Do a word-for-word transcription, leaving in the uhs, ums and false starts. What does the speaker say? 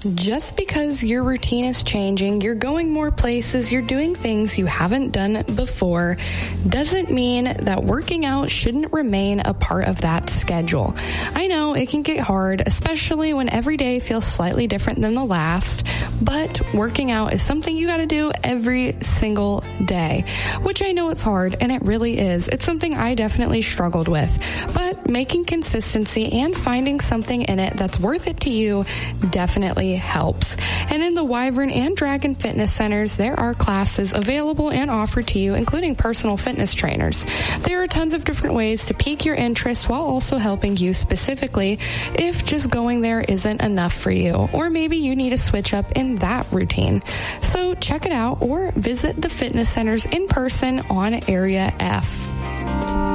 Just because your routine is changing, you're going more places, you're doing things you haven't done before, doesn't mean that working out shouldn't remain a part of that schedule. I know it can get hard, especially when every day feels slightly different than the last, but working out is something you gotta do every single day, which I know it's hard, and it really is. It's something I definitely struggled with, but making consistency and finding something in it that's worth it to you definitely helps. And in the Wyvern and Dragon Fitness Centers, there are classes available and offered to you, including personal fitness trainers. There are tons of different ways to pique your interest while also helping you specifically if just going there isn't enough for you, or maybe you need a switch up in that routine. So check it out or visit the fitness centers in person on Area F.